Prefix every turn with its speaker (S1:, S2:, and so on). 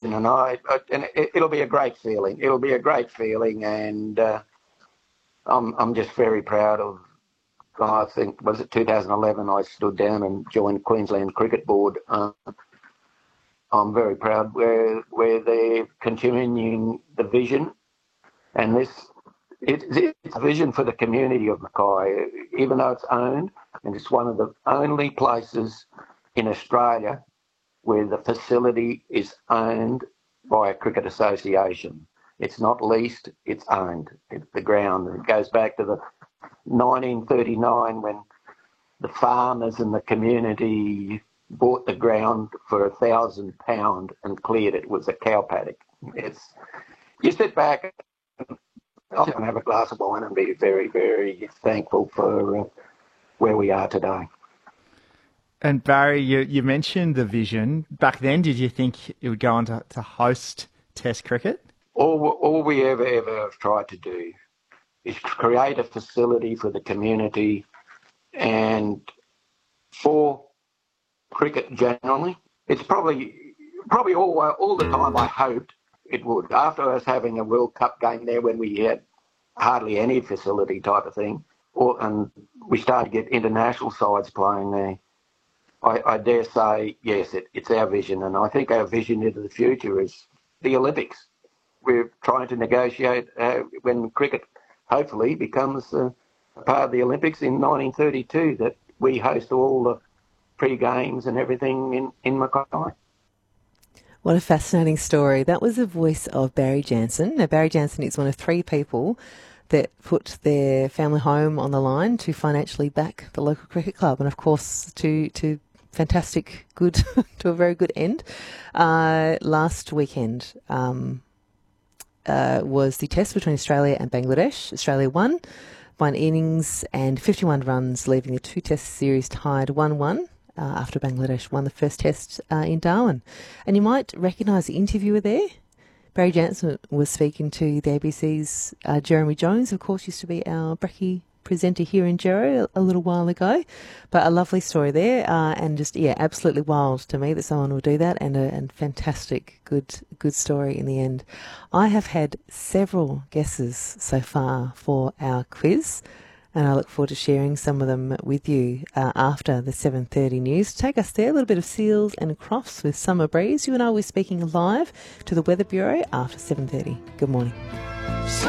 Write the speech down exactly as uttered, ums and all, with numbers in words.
S1: vision, and I, and it, it'll be a great feeling. It'll be a great feeling, and uh, I'm I'm just very proud of. I think was it two thousand eleven. I stood down and joined Queensland Cricket Board. Uh, I'm very proud where where they're continuing the vision, and this it, it's a vision for the community of Mackay, even though it's owned, and it's one of the only places in Australia where the facility is owned by a cricket association. It's not leased, it's owned. It's the ground. It goes back to the nineteen thirty-nine when the farmers in the community bought the ground for a thousand pound and cleared it. It was a cow paddock. It's you sit back and have a glass of wine and be very, very thankful for uh, where we are today.
S2: And Barry, you, you mentioned the vision. Back then, did you think it would go on to, to host Test cricket?
S1: All, all we ever, ever have tried to do is create a facility for the community and for cricket generally. It's probably probably all, all the time I hoped it would. After us having a World Cup game there when we had hardly any facility type of thing, or, and we started to get international sides playing there, I, I dare say, yes, it, it's our vision, and I think our vision into the future is the Olympics. We're trying to negotiate uh, when cricket hopefully becomes uh, a part of the Olympics in nineteen thirty-two, that we host all the pre-games and everything in, in Mackay.
S3: What a fascinating story. That was the voice of Barry Jansen. Now, Barry Jansen is one of three people that put their family home on the line to financially back the local cricket club, and of course to to fantastic good to a very good end. Uh, last weekend um, uh, was the test between Australia and Bangladesh. Australia won by an innings and fifty-one runs, leaving the two-test series tied one one. Uh, after Bangladesh won the first test uh, in Darwin. And you might recognise the interviewer there. Barry Jansen was speaking to the A B C's uh, Jeremy Jones, of course, used to be our brekkie presenter here in Gero a, a little while ago. But a lovely story there, uh, and just, yeah, absolutely wild to me that someone would do that, and a and fantastic, good good story in the end. I have had several guesses so far for our quiz, and I look forward to sharing some of them with you uh, after the seven thirty news. Take us there, a little bit of Seals and Crofts with Summer Breeze. You and I will be speaking live to the Weather Bureau after seven thirty. Good morning.